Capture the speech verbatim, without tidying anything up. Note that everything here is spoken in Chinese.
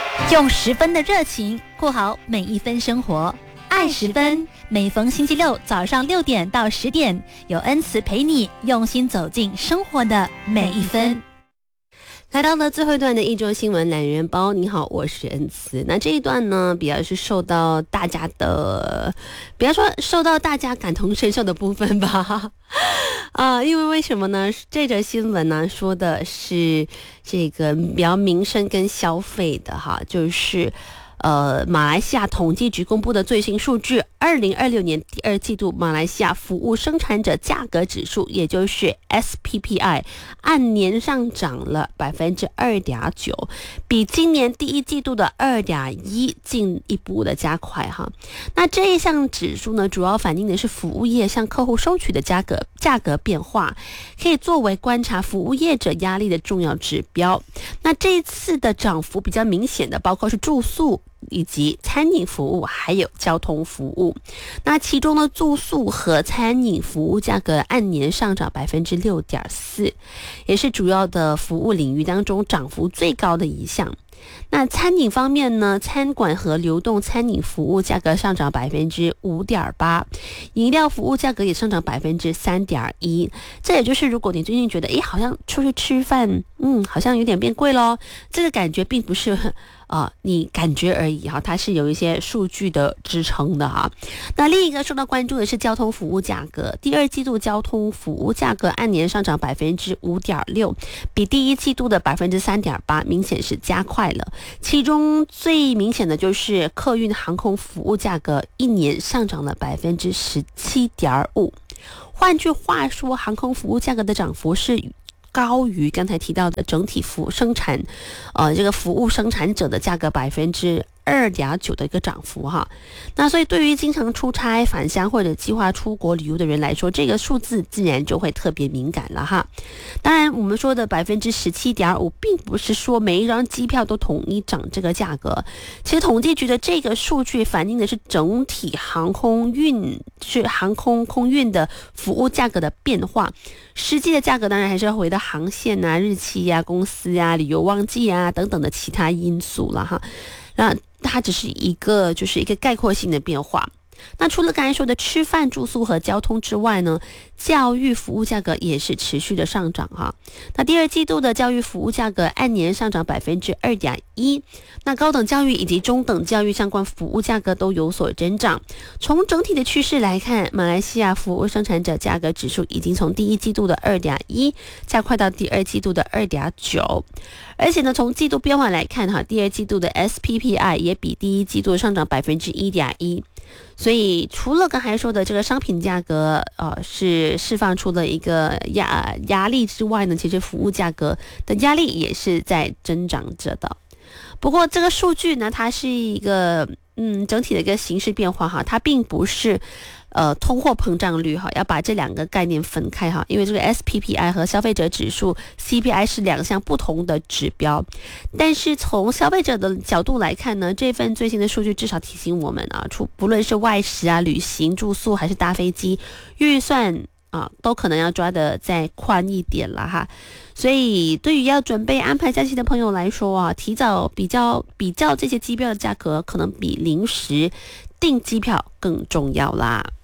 用十分的热情过好每一分生活，爱十分。每逢星期六早上六点到十点，有恩慈陪你用心走进生活的每一分。 来到了最后一段的一周新闻懒人包，你好，我是恩慈。那这一段呢，比较是受到大家的，比方说受到大家感同身受的部分吧。啊、呃，因为为什么呢？这则新闻呢说的是这个比较民生跟消费的哈，就是呃，马来西亚统计局公布的最新数据，二零二六年第二季度马来西亚服务生产者价格指数，也就是 S P P I， 按年上涨了百分之二点九，比今年第一季度的二点一进一步的加快哈。那这一项指数呢，主要反映的是服务业向客户收取的价格价格变化，可以作为观察服务业者压力的重要指标。那这一次的涨幅比较明显的，包括是住宿以及餐饮服务还有交通服务。那其中呢，住宿和餐饮服务价格按年上涨百分之六点四，也是主要的服务领域当中涨幅最高的一项。那餐饮方面呢，餐馆和流动餐饮服务价格上涨百分之五点八，饮料服务价格也上涨百分之三点一。这也就是如果你最近觉得，诶，好像出去吃饭，嗯，好像有点变贵咯，这个感觉并不是啊、呃，你感觉而已哈，它是有一些数据的支撑的哈。那另一个受到关注的是交通服务价格，第二季度交通服务价格按年上涨百分之五点六，比第一季度的百分之三点八明显是加快了。其中最明显的就是客运航空服务价格一年上涨了百分之十七点五。换句话说，航空服务价格的涨幅是高于刚才提到的整体服务生产，呃，这个服务生产者的价格百分之二点九的一个涨幅哈。那所以对于经常出差返乡或者计划出国旅游的人来说，这个数字自然就会特别敏感了哈。当然我们说的百分之十七点五并不是说每一张机票都统一涨这个价格，其实统计局的这个数据反映的是整体航空运是航空空运的服务价格的变化，实际的价格当然还是要回到航线啊、日期啊、公司啊、旅游旺季啊等等的其他因素了哈。那它只是一个就是一个概括性的变化。那除了刚才说的吃饭、住宿和交通之外呢，教育服务价格也是持续的上涨哈。那第二季度的教育服务价格按年上涨百分之二点一，那高等教育以及中等教育相关服务价格都有所增长。从整体的趋势来看，马来西亚服务生产者价格指数已经从第一季度的二点一加快到第二季度的二点九，而且呢，从季度变化来看哈，第二季度的 S P P I 也比第一季度上涨百分之一点一。所以除了刚才说的这个商品价格呃是释放出了一个压压力之外呢，其实服务价格的压力也是在增长着的。不过这个数据呢，它是一个嗯整体的一个形势变化哈，它并不是呃通货膨胀率哈，要把这两个概念分开哈，因为这个 S P P I 和消费者指数 C P I 是两项不同的指标。但是从消费者的角度来看呢，这份最新的数据至少提醒我们啊，出不论是外食啊、旅行、住宿还是搭飞机，预算啊都可能要抓得再宽一点了哈。所以对于要准备安排假期的朋友来说啊，提早比较比较这些机票的价格，可能比临时订机票更重要啦。